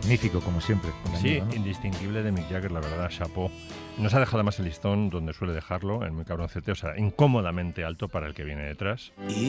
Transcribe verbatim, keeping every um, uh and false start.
Magnífico, como siempre. Sí, ¿no? indistinguible de Mick Jagger, la verdad, chapó. Nos ha dejado más el listón donde suele dejarlo, en muy cabroncete, o sea, incómodamente alto para el que viene detrás.